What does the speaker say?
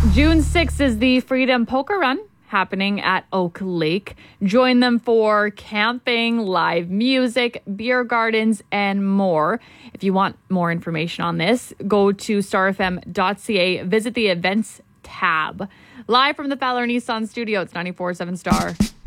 June 6th is the Freedom Polka Run happening at Oak Lake. Join them for camping, live music, beer gardens, and more. If you want more information on this, go to starfm.ca, visit the events tab. Live from the Fowler Nissan studio, it's 94.7 Star.